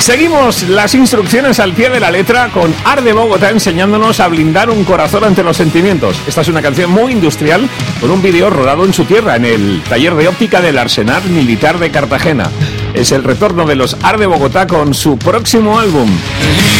Seguimos las instrucciones al pie de la letra con Art de Bogotá enseñándonos a blindar un corazón ante los sentimientos. Esta es una canción muy industrial con un vídeo rodado en su tierra, en el taller de óptica del Arsenal Militar de Cartagena. Es el retorno de los Art de Bogotá con su próximo álbum.